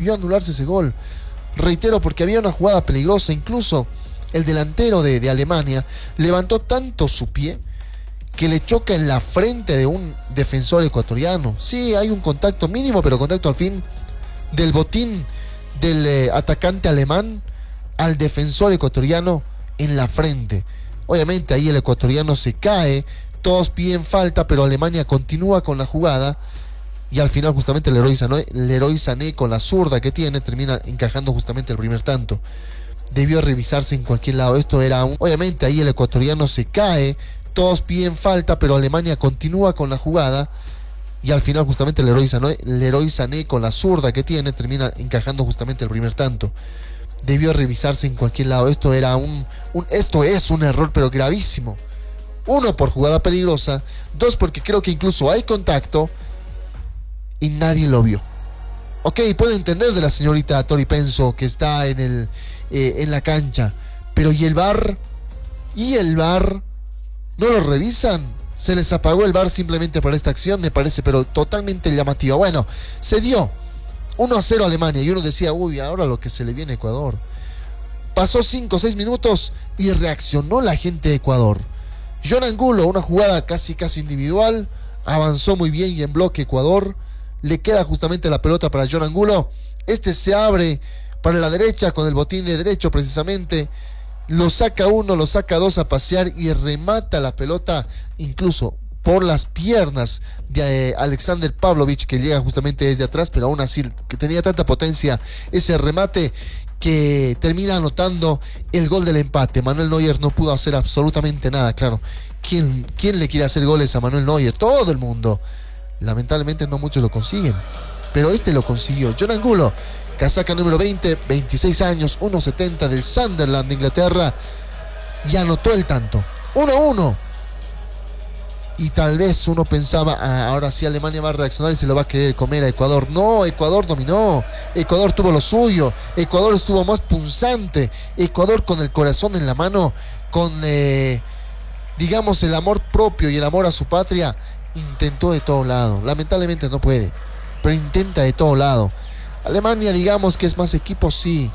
debió anularse ese gol. Reitero, porque había una jugada peligrosa, incluso el delantero de Alemania levantó tanto su pie que le choca en la frente de un defensor ecuatoriano. Sí, hay un contacto mínimo, pero contacto al fin del botín del atacante alemán al defensor ecuatoriano en la frente. Obviamente ahí el ecuatoriano se cae, todos piden falta, pero Alemania continúa con la jugada y al final justamente Leroy Sané con la zurda que tiene termina encajando justamente el primer tanto. Debió revisarse en cualquier lado. Obviamente ahí el ecuatoriano se cae, todos piden falta, pero Alemania continúa con la jugada y al final justamente Leroy Sané con la zurda que tiene termina encajando justamente el primer tanto. Debió revisarse en cualquier lado. Esto es un error, pero gravísimo. 1, por jugada peligrosa. 2, porque creo que incluso hay contacto y nadie lo vio. Ok, puedo entender de la señorita Tori Penso que está en la cancha, pero ¿y el VAR? ¿Y el VAR? ¿No lo revisan? Se les apagó el VAR simplemente por esta acción, me parece, pero totalmente llamativa. Bueno, se dio 1-0 a Alemania y uno decía, uy, ahora lo que se le viene a Ecuador. Pasó 5 o 6 minutos y reaccionó la gente de Ecuador. John Angulo, una jugada casi individual, avanzó muy bien y en bloque Ecuador. Le queda justamente la pelota para John Angulo. Este se abre para la derecha con el botín de derecho precisamente. Lo saca 1, lo saca 2 a pasear y remata la pelota incluso por las piernas de Alexander Pavlovich, que llega justamente desde atrás, pero aún así que tenía tanta potencia ese remate que termina anotando el gol del empate. Manuel Neuer no pudo hacer absolutamente nada, claro. ¿Quién le quiere hacer goles a Manuel Neuer? Todo el mundo. Lamentablemente no muchos lo consiguen, pero este lo consiguió. John Angulo, casaca número 20, 26 años, 1.70 del Sunderland de Inglaterra, y anotó el tanto. 1-1. Y tal vez uno pensaba, ahora sí Alemania va a reaccionar y se lo va a querer comer a Ecuador. No, Ecuador dominó, Ecuador tuvo lo suyo, Ecuador estuvo más punzante, Ecuador con el corazón en la mano, con digamos el amor propio y el amor a su patria, intentó de todo lado. Lamentablemente no puede, pero intenta de todo lado. Alemania, digamos que es más equipo, sí,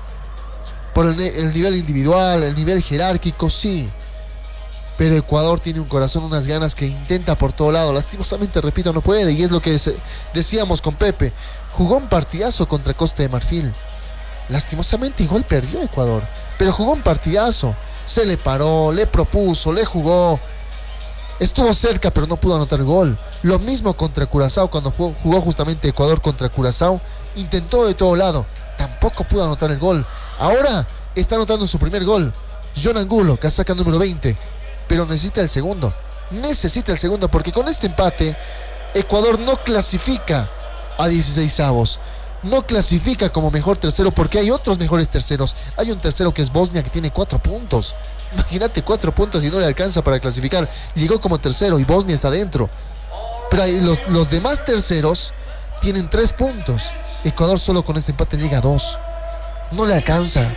por el nivel individual, el nivel jerárquico, sí, pero Ecuador tiene un corazón, unas ganas que intenta por todo lado. Lastimosamente, repito, no puede, y es lo que decíamos con Pepe. Jugó un partidazo contra Costa de Marfil. Lastimosamente igual perdió Ecuador, pero jugó un partidazo. Se le paró, le propuso, le jugó. Estuvo cerca, pero no pudo anotar el gol. Lo mismo contra Curazao, cuando jugó justamente Ecuador contra Curazao. Intentó de todo lado, tampoco pudo anotar el gol. Ahora está anotando su primer gol John Angulo, casaca número 20, pero necesita el segundo, porque con este empate Ecuador no clasifica a 16avos, no clasifica como mejor tercero, porque hay otros mejores terceros. Hay un tercero que es Bosnia, que tiene 4 puntos. Imagínate, 4 puntos y no le alcanza para clasificar. Llegó como tercero y Bosnia está dentro, pero los demás terceros tienen 3 puntos. Ecuador solo con este empate llega a 2. No le alcanza.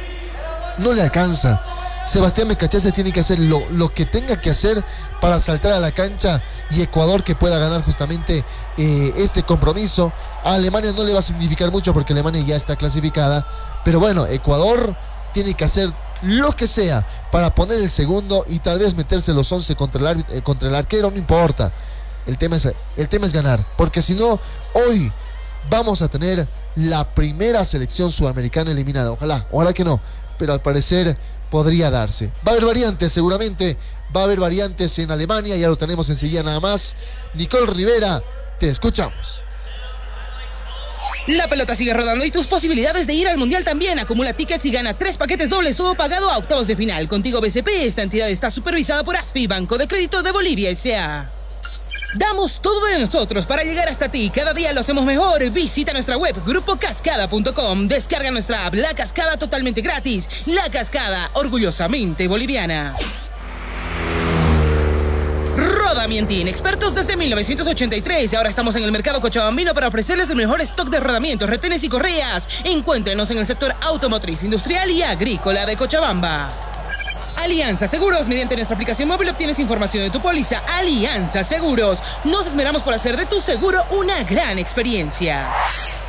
Sebastián Becachese tiene que hacer lo que tenga que hacer para saltar a la cancha y Ecuador que pueda ganar justamente este compromiso. A Alemania no le va a significar mucho porque Alemania ya está clasificada, pero bueno, Ecuador tiene que hacer lo que sea para poner el segundo y tal vez meterse los 11 contra el arquero, no importa. El tema es ganar, porque si no, hoy vamos a tener la primera selección sudamericana eliminada. Ojalá que no, pero al parecer podría darse. Va a haber variantes, seguramente va a haber variantes en Alemania, ya lo tenemos enseguida nada más. Nicole Rivera, te escuchamos. La pelota sigue rodando y tus posibilidades de ir al Mundial también. Acumula tickets y gana 3 paquetes dobles, todo pagado a octavos de final. Contigo BCP, esta entidad está supervisada por ASFI, Banco de Crédito de Bolivia S.A. Damos todo de nosotros para llegar hasta ti. Cada día lo hacemos mejor. Visita nuestra web grupocascada.com. Descarga nuestra app La Cascada totalmente gratis. La Cascada, orgullosamente boliviana. Rodamientin, expertos desde 1983. Ahora estamos en el mercado cochabambino para ofrecerles el mejor stock de rodamientos, retenes y correas. Encuéntrenos en el sector automotriz, industrial y agrícola de Cochabamba. Alianza Seguros, mediante nuestra aplicación móvil obtienes información de tu póliza. Alianza Seguros, nos esmeramos por hacer de tu seguro una gran experiencia.